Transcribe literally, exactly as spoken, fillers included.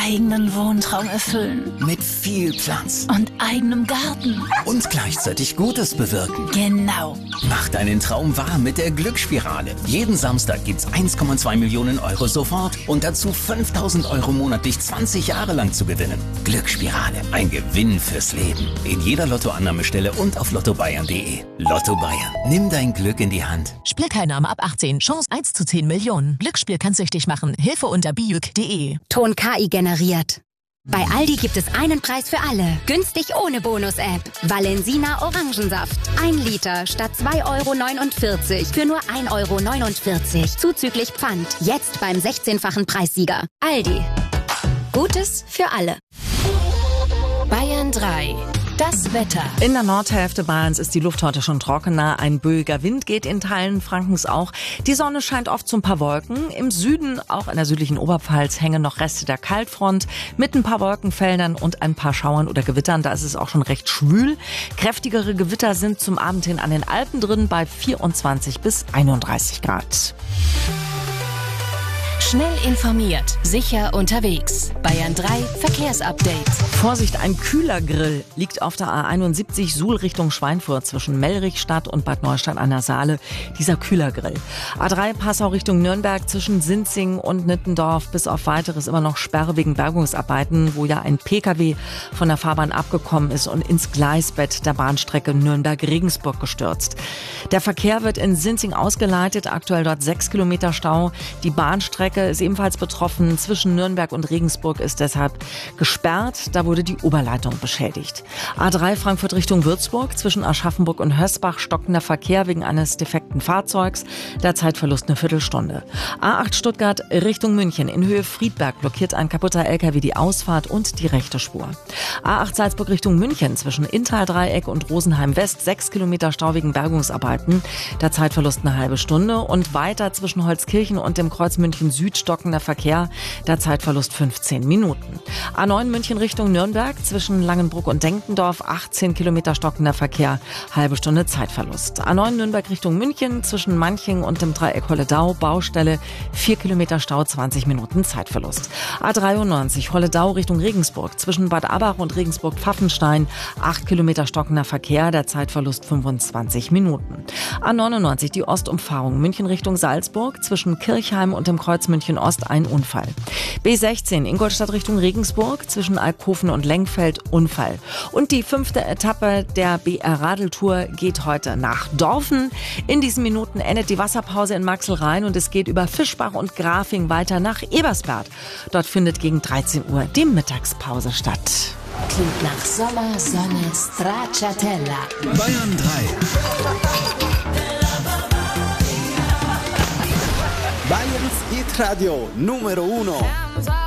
eigenen Wohntraum erfüllen. Mit viel Platz. Und eigenem Garten. Und gleichzeitig Gutes bewirken. Genau. Mach deinen Traum wahr mit der Glücksspirale. Jeden Samstag gibt's eins Komma zwei Millionen Euro sofort und dazu fünftausend Euro monatlich zwanzig Jahre lang zu gewinnen. Glücksspirale. Ein Gewinn fürs Leben. In jeder Lottoannahmestelle und auf lotto bayern punkt de. Lotto Bayern. Nimm dein Glück in die Hand. Spielteilnahme ab achtzehn. Chance eins zu zehn Millionen. Glücksspiel kann süchtig machen. Hilfe unter bijuk punkt de. Ton K I generiert. Bei Aldi gibt es einen Preis für alle. Günstig ohne Bonus-App. Valensina Orangensaft. Ein Liter statt zwei Euro neunundvierzig für nur ein Euro neunundvierzig. Zuzüglich Pfand. Jetzt beim sechzehnfachen Preissieger. Aldi. Gutes für alle. Bayern drei. Das Wetter. In der Nordhälfte Bayerns ist die Luft heute schon trockener. Ein böiger Wind geht in Teilen Frankens auch. Die Sonne scheint oft zu ein paar Wolken. Im Süden, auch in der südlichen Oberpfalz, hängen noch Reste der Kaltfront mit ein paar Wolkenfeldern und ein paar Schauern oder Gewittern. Da ist es auch schon recht schwül. Kräftigere Gewitter sind zum Abend hin an den Alpen drin bei vierundzwanzig bis einunddreißig Grad. Schnell informiert, sicher unterwegs. Bayern drei Verkehrsupdate. Vorsicht, ein Kühlergrill liegt auf der A einundsiebzig Suhl Richtung Schweinfurt zwischen Mellrichstadt und Bad Neustadt an der Saale. Dieser Kühlergrill. A drei Passau Richtung Nürnberg zwischen Sinzing und Nittendorf bis auf Weiteres immer noch Sperre wegen Bergungsarbeiten, wo ja ein Pkw von der Fahrbahn abgekommen ist und ins Gleisbett der Bahnstrecke Nürnberg-Regensburg gestürzt. Der Verkehr wird in Sinzing ausgeleitet, aktuell dort sechs Kilometer Stau. Die Bahnstrecke ist ebenfalls betroffen. Zwischen Nürnberg und Regensburg ist deshalb gesperrt. Da wurde die Oberleitung beschädigt. A drei Frankfurt Richtung Würzburg. Zwischen Aschaffenburg und Hösbach stockender Verkehr wegen eines defekten Fahrzeugs. Der Zeitverlust eine Viertelstunde. A acht Stuttgart Richtung München. In Höhe Friedberg blockiert ein kaputter L K W die Ausfahrt und die rechte Spur. A acht Salzburg Richtung München. Zwischen Inntal-Dreieck und Rosenheim West. Sechs Kilometer Stau wegen Bergungsarbeiten. Der Zeitverlust eine halbe Stunde. Und weiter zwischen Holzkirchen und dem Kreuz München Süd stockender Verkehr, der Zeitverlust fünfzehn Minuten. A neun München Richtung Nürnberg, zwischen Langenbruck und Denkendorf, achtzehn Kilometer stockender Verkehr, halbe Stunde Zeitverlust. A neun Nürnberg Richtung München, zwischen Manching und dem Dreieck Holledau, Baustelle, vier Kilometer Stau, zwanzig Minuten Zeitverlust. A dreiundneunzig Holledau Richtung Regensburg, zwischen Bad Abach und Regensburg-Pfaffenstein, acht Kilometer stockender Verkehr, der Zeitverlust fünfundzwanzig Minuten. A neunundneunzig die Ostumfahrung, München Richtung Salzburg, zwischen Kirchheim und dem Kreuz München Ost ein Unfall. B sechzehn Ingolstadt Richtung Regensburg, zwischen Alkoven und Lenkfeld Unfall. Und die fünfte Etappe der B R-Radeltour geht heute nach Dorfen. In diesen Minuten endet die Wasserpause in Maxl-Rhein und es geht über Fischbach und Grafing weiter nach Ebersberg. Dort findet gegen dreizehn Uhr die Mittagspause statt. Klingt nach Sommer, Sonne, Stracciatella. Bayern drei. Bayerns Hit Radio Numero Uno.